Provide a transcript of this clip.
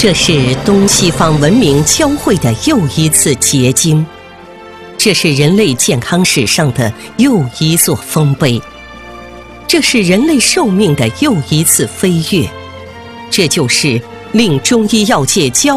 这是东西方文明交汇的又一次结晶，这是人类健康史上的又一座丰碑，这是人类寿命的又一次飞跃，这就是令中医药界骄